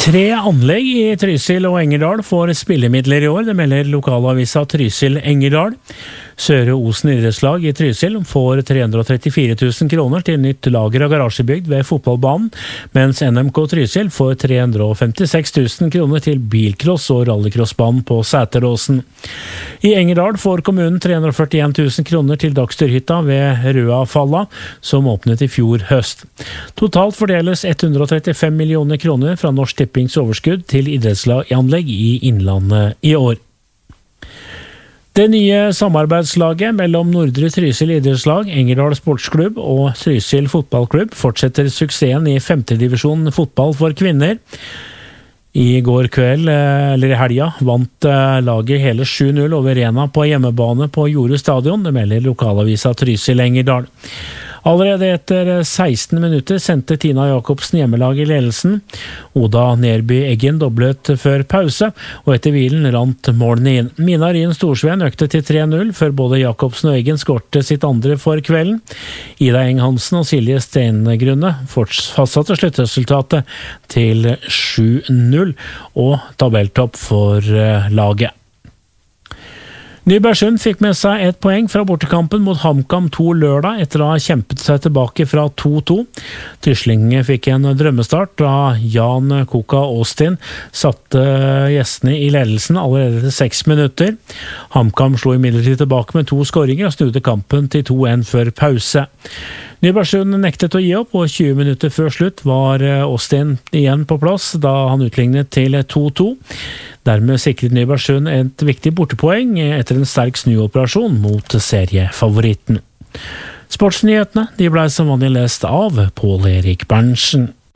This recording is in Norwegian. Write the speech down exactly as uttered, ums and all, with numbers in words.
Tre anlegg i Trysil og Engerdal får spillemidler i år, det melder lokalavisa Trysil Engerdal. Søre Osen idrettslag i Trysil får tre hundre og trettifire tusen kroner til nytt lager av garasjebygd ved fotballbanen, mens N M K Trysil får tre hundre og femtiseks tusen kroner til bilcross og rallycrossbanen på Sæteråsen. I Engerdal får kommunen tre hundre og førtien tusen kroner til Dagsturhytta ved Røafalla, som åpnet i fjor høst. Totalt fordeles ett hundre og trettifem millioner kroner fra Norsk Tippings overskudd til idrettslaganlegg i Innlandet i år. Det nye samarbeidslaget mellom Nordre Trysil idrettslag, Engerdal sportsklubb og Trysil fotballklubb fortsetter suksessen i femte divisjon fotball for kvinner. I går kveld, eller i helga, vant laget hele sju null over Rena på hjemmebane på Jorde stadion, det melder lokalavisa Trysil Engerdal. Allerede etter seksten minutter sendte Tina Jakobsen hjemmelag i ledelsen. Oda Nerby Eggen doblet før pause, og etter hvilen rant målene inn. Mina Rien Storsveen økte til tre null, før både Jakobsen og Eggen skårte sitt andre for kvelden. Ida Eng Hansen og Silje Stengrunne fastsatte sluttresultatet til sju null, og tabelltopp for laget. Nybergsund fikk med seg ett poeng fra bortekampen mot HamKam to lørdag etter å ha kjempet seg tilbake fra to to. Trysling fikk en drømmestart da Jan Koka Austin satte gjestene i ledelsen allerede til seks minutter. HamKam slo imidlertid tilbake med to skåringer og snudde kampen til to en før pause. Nybergsund nektet å gi opp, og tjue minutter før slutt var Austin igjen på plass da han utlignet til to to. Dermed sikret Nybergsund et viktig bortepoeng etter en sterk snuoperasjon mot seriefavoritten. Sportsnyhetene de ble som vanlig lest av Pål Erik Berntsen.